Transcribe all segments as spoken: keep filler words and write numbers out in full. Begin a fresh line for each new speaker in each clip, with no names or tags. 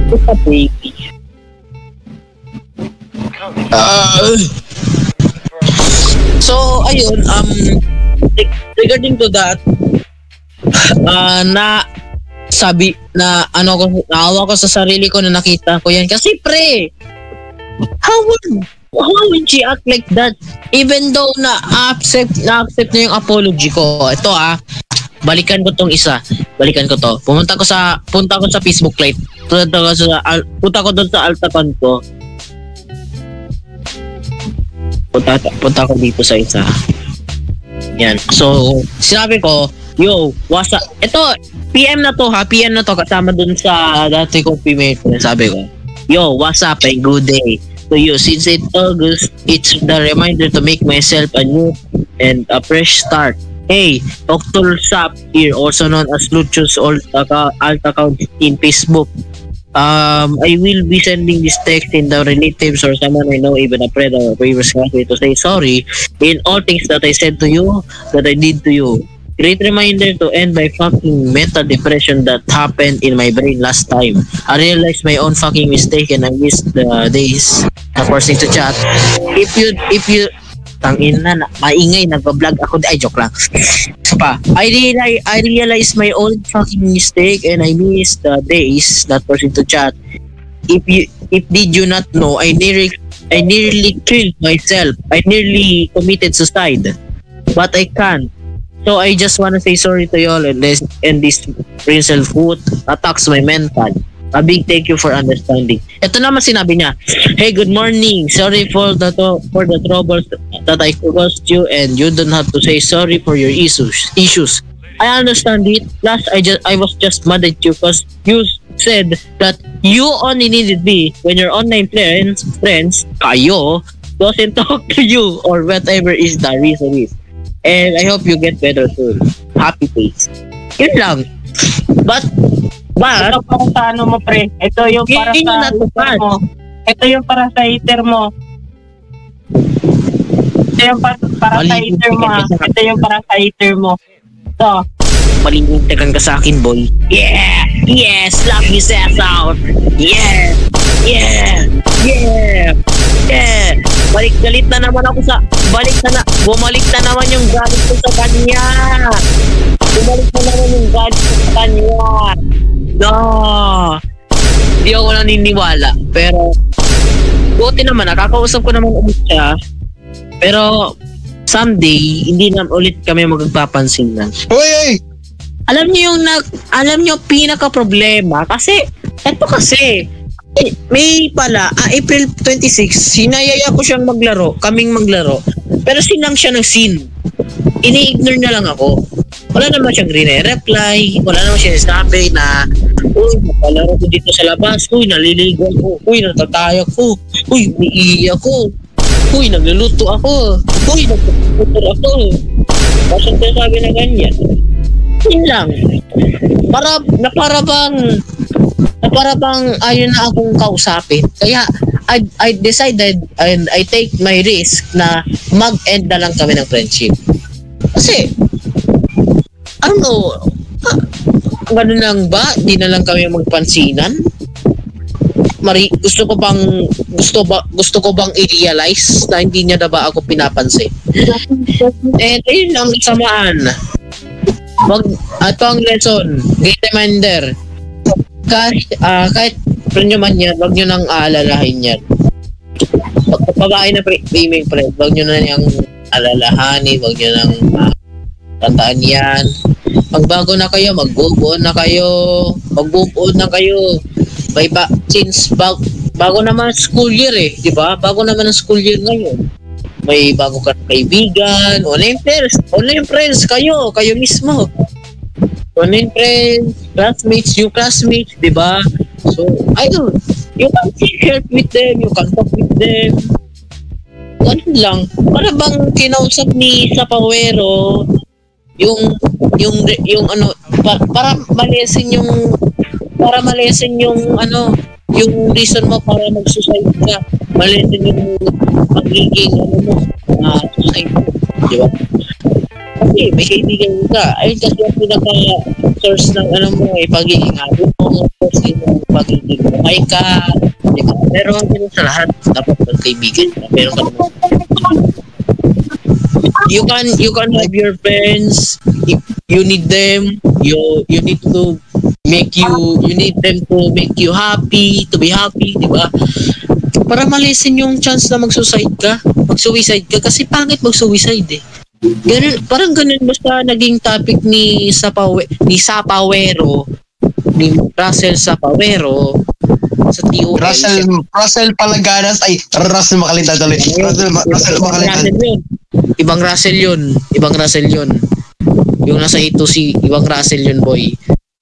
It's a baby. Uh, so, ayun, um, regarding to that, uh, na sabi na ano ko, naawa ko sa sarili ko na nakita ko yan. Kasi pre, how would, how would she act like that? Even though na accept na accept na yung apology ko. Ito ah, balikan ko tong isa. Balikan ko to. Pumunta ko sa punta ko sa Facebook Live. Punta ko sa al, punta ko doon sa alt account ko. Punta, punta ko dito sa isa. Yan. So, sinabi ko, yo, what's up? Ito, P M na to ha, P M na to kasama dun sa dati kong P-mate. Sabi ko, yo, what's up? A good day to you. Since it's August, it's the reminder to make myself a new and a fresh start. Hey, Doctor Sap here, also known as Lucius alt, alt account in Facebook. Um, I will be sending this text in the relatives or someone I know, even a friend or previous classmate, to say sorry in all things that I said to you, that I did to you. Great reminder to end my fucking mental depression that happened in my brain last time. I realized my own fucking mistake and I missed the days na forcing to chat. If you, if you, tangin na, na maingay, nagpa-vlog ako, ay joke lang. Pa, I realize, I realized my own fucking mistake and I missed the days not forcing to chat. If you, if did you not know, I nearly, I nearly killed myself. I nearly committed suicide, but I can't. So I just wanna say sorry to y'all and this and this princess food attacks my mental. A big thank you for understanding. Ito naman sinabi niya, hey, good morning. Sorry for the to- for the troubles that I caused you, and you don't have to say sorry for your issues. Issues. I understand it. Plus, I just I was just mad at you because you said that you only needed me when your online friends friends kayo doesn't talk to you or whatever is the reason is. And I hope you get better soon. Happy face. Yun lang. But But,
ito para sa ano mo pre, ito yung para sa hater mo. Ito yung para sa hater mo. Ito yung para, para sa hater mo. Ito yung para sa hater mo. So,
malintingan ka sa akin, boy. Yeah! Yeah! Slap his ass out! Yeah! Yeah! Yeah! Yeah! Balik galit na naman ako sa... Balik na na... Bumalik na naman yung galit ko sa kanya! Bumalik na naman yung galit ko sa kanya! No! Hindi ako naniniwala. Pero... buti naman, nakakausap ko naman ulit siya. Pero... someday, hindi na ulit kami magpapansin na.
Uy, uy!
Alam niyo yung nag... Alam niyo pinaka problema kasi... Eto kasi... Eh, May pala, ah, April twenty-sixth, sinayaya ko siyang maglaro, kaming maglaro. Pero sinang siya ng sin. Ini-ignore na lang ako. Wala naman siyang re-reply, wala naman siya sabi na, uy, napalaro ko dito sa labas, uy, naliligo ako, uy, natataya ko, uy, umiiyak ako, uy, nagluluto ako, uy, nagpuputor ako. Kasi siya sabi na ganyan. Yun lang. Para, na para bang, na para bang ayun na akong kausapin. Kaya I I decided and I take my risk na mag-end na lang kami ng friendship. Kasi I don't know, ah, ganun lang ba? Di na lang kami magpansinan? Mari, gusto ko bang gusto ba gusto ko bang i-realize na hindi niya na ba ako pinapansin? And ayun lang samaan. Wag ato ang lesson, great reminder. Kahit, uh, kahit friend nyo man yan, wag nyo nang aalalahin yan. Pag babae na pre- female friend, wag nyo na nang alalahanin, wag nyo nang uh, tandaan yan. Pag bago na kayo, mag-move on na kayo, mag-move on na kayo. By ba- since bag- bago naman school year eh, di ba? Bago naman ang school year ngayon. May bago ka kaibigan, online friends, online friends kayo, kayo mismo. Online friends, classmates, new classmates, di ba? So, I don't, you can seek help with them, you can talk with them. Ganun lang. Para bang kinausap ni Sapawero, yung, yung, yung ano, para, para malesen yung, para malesen yung, ano, yung reason mo para mag-suicide ka. Malesen yung pagiging, ano mo, uh, suicide mo, di ba? Kasi may kaibigan ka. Ayun kasi yung pinaka-source ng ano mo eh, pagiging habit mo, source mo, pagiging buhay ka, di ba? Pero hindi sa lahat, dapat magkaibigan ka. Pero ka naman. You can, you can have your friends, if you need them, you, you need to make you, you need them to make you happy, to be happy, di ba? Para malesen yung chance na mag-suicide ka, mag-suicide ka, kasi pangit mag-suicide eh. Ganun, parang ganun basta naging topic ni Sapawe, ni Sapawero, ni Russell Sapawero sa T O L.
Russell, Russell Palaganas, ay, Russell Makalintad ulit. Russell, Russell Makalintad.
Russell yun. Ibang Russell yun. Ibang Russell yun. Yung nasa ito si ibang Russell yun, boy.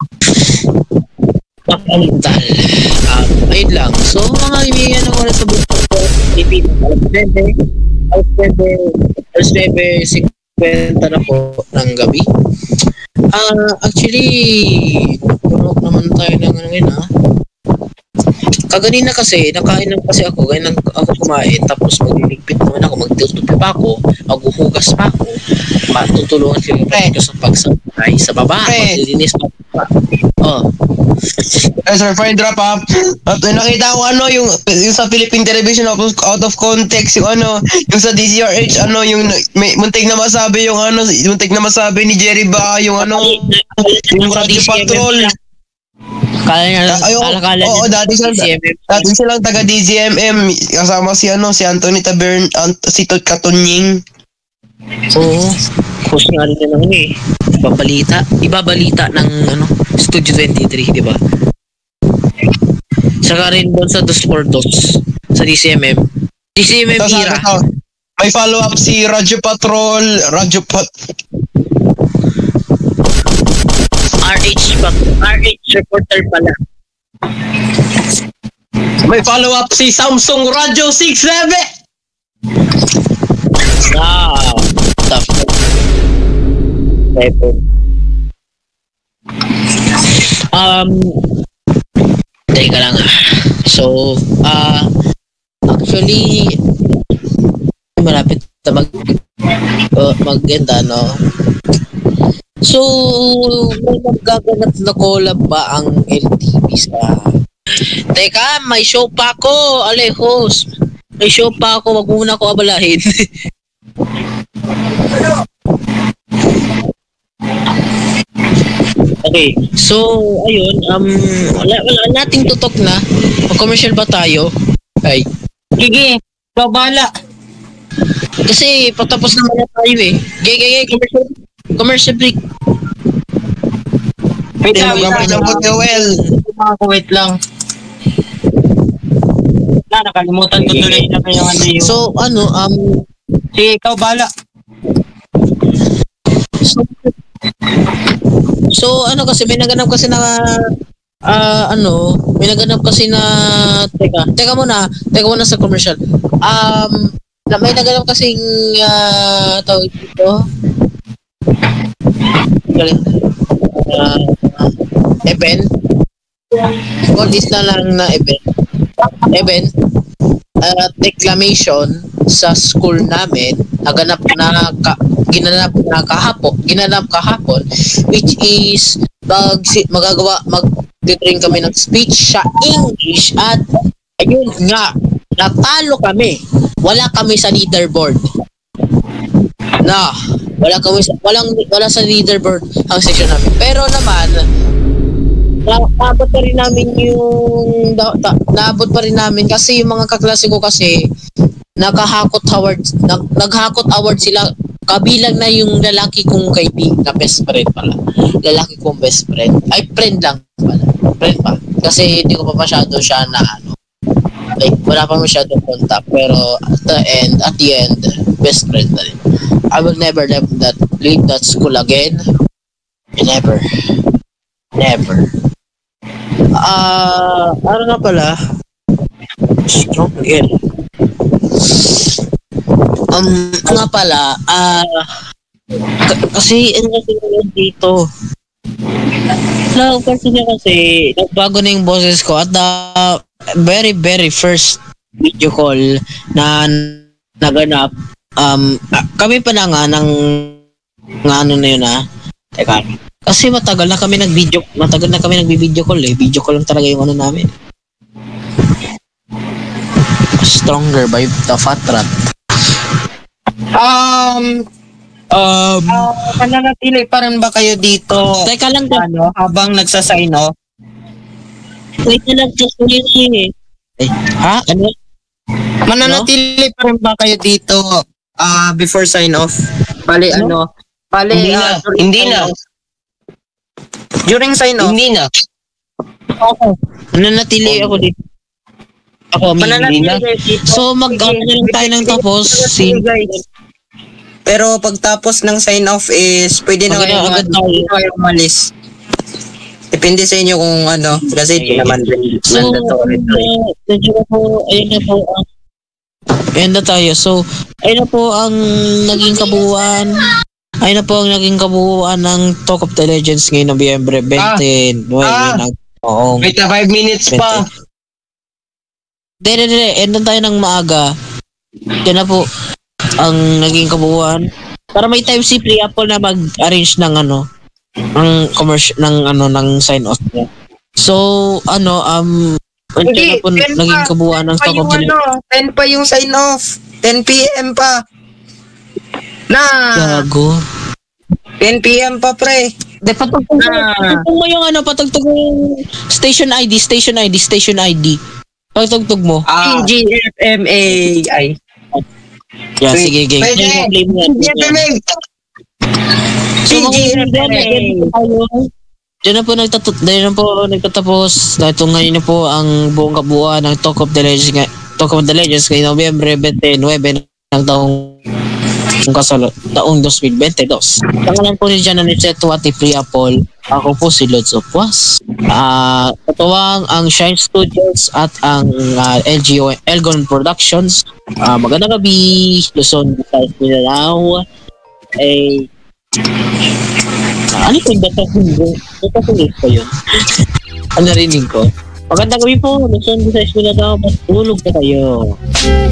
Makalintad. Um, ayun lang. So, mga kaibigan ng oras sa buhay ko, Pilipino, alas nuebe, alas nuebe, alas nuebe, singkwenta na po ng gabi. Ah, uh, actually, puno naman tayo ng ano yun, ha? Kaganina kasi, nakain lang kasi ako, ganyan ako kumain, tapos magliligpit naman ako, magtutupi pa ako, maghuhugas pa ako, matutulungan sila ko sa pagsabay sa baba, maglilinis pa pa. Oh.
Eh, sir, for drop up, at nakita ko ano, yung, yung sa Philippine Television, out of, out of context, yung ano, yung sa D Z R H, ano, yung, may, muntik na masabi yung ano, muntik na masabi ni Jerry ba, yung ano, yung Radyo Patrol.
Kala niya,
Ayo,
kala niya.
oo, dati silang, dati silang taga D Z M M, kasama si ano, si Anthony Tabern, Ant, si Tot Katunying.
Oo, host nga rin naman eh. Ibabalita, ibabalita ng ano, Studio twenty-three, di ba? Saka rin doon sa Dos por Dos, sa D C M M. D C M M
Ito,
era.
ito, may follow up si Radyo Patrol, Radyo Pat...
R H pa, R H reporter pala.
May follow up si Samsung Radio six seven.
Ah, tough. Um, teka lang ah. So, ah, uh, actually, malapit na mag, uh, mag-enda, no? So, may nagaganap na collab ba ang L T V sa... Teka, may show pa ako, Alejos. May show pa ako, wag muna ako abalahin. Okay, so, ayun, um, wala, wala nating tutok na. Mag-commercial ba tayo? Ay.
Sige, babala.
Kasi, patapos naman na tayo eh. Gay, gay, gay, commercial, commercial break.
Wait lang, wait lang.
Well,
Wait lang. Na, nakalimutan ko tuloy na kayo ano yung...
So, ano, um,
Sige, ikaw bala.
So, so ano kasi may naganap kasi na ah ano, may naganap kasi na teka, teka muna, teka muna sa commercial. Um, na may naganap kasing uh, tawag dito. Galing. Uh, event. What is na lang na event? Event. Uh, declamation sa school namin naganap na ka, ginanap na kahapon ginanap kahapon which is mag magagawa mag-train kami ng speech sa English at ayun nga natalo kami, wala kami sa leaderboard na wala kami sa, walang wala sa leaderboard ang section namin, pero naman naabot pa rin namin yung da, da, naabot pa rin namin kasi yung mga kaklase ko kasi nakahakot award nag, naghakot award sila kabilang na yung lalaki kong kaibigan na best friend pala, lalaki kong best friend ay friend lang pala, friend pa kasi hindi ko pa masyado siya na ano like wala pa masyado contact, pero at the end at the end best friend na rin. I will never leave that leave that school again, never never. Ah, uh, ano nga pala? Strong again. Um, nga pala, ah, uh, k- kasi ano kasi naman dito. Hello, kasi niya kasi nagbago na yung boses ko at the very very first video call na naganap. Um, ah, kami pa na nga ng ng ano na yun ah. Teka, Kasi matagal na kami nag-video, matagal na kami nagbi-video call eh. Video call lang talaga yung ano namin. Stronger by the Fat Rat.
Um,
Um,
uh, mananatili pa rin ba kayo dito
teka lang,
ano, habang nagsa-sign off?
teka lang kasi eh. Eh, ha? Ano?
Mananatili pa rin ba kayo dito ah before sign off? Bali ano? Bali
Hindi
ah,
na,
during
hindi
sign
na,
off. During sign off,
hindi na.
Ako. Nananatili ako dito. Ako,
mananatili
na.
kayo dito.
So, mag-ano na lang tayo ng tapos. Si,
Pero pagtapos ng sign off is pwede na
Agad-
kayo
agad
mag-
tayo.
pwede na kayo umalis. Depende sa inyo kung ano, kasi hindi naman rin
so,
mandatory.
uh, medyo na po, ayun na po ang ayun na tayo. So, ayun na po ang naging kabuuan. Ayun na po ang naging kabuuan ng Talk of the Legends ngayon Nobyembre twenty-nine.
Ah.
ng Oo.
Wait na five minutes pa.
Dede, dede, end na tayo ng maaga. Yan na po ang naging kabuuan. Para may time si Pre-Apple na mag-arrange ng ano, ng commercial, ng ano, ng sign-off niya. So, ano, um,
Hindi,
yan na po
ten
naging
pa.
kabuuan ng
Pa
Talk
yung
of the
ano, ten pa yung sign off. ten p.m. pa. Na,
Gago.
ten p.m. pa pre.
De, patugtog mo,
Ah.
patugtog mo yung ano, patugtog mo yung station I D, station I D, station I D. Patugtog mo.
Ah,
P G F M A I.
Yeah,
Wait,
sige, sige.
pwede.
Yan, play mo yan.
P G F M A.
So, mga
P G F M A.
kaibigan, yan po tayo. Diyan na po nagtatapos, diyan na po nagtatapos. Ito ngayon na po ang buong kabuuan ng Talk of the Legends, ngay- Talk of the Legends ngayong Nobyembre twenty-nine ng taong ng kasalo, taong twenty twenty-two. Pangalan po ni John Aniceto at Pre-Apple. Ako po si Lods of Was. Ah, katuwang ang Shine Studios at ang ah, L G O Elgon Productions. Ah, magandang gabi, Luzon, Visayas, Mindanao. Eh, ano yung data ko? Data ko pa yun. Ang narinig ko. Magandang gabi po, Luzon, Visayas, Mindanao. Matulog na kayo.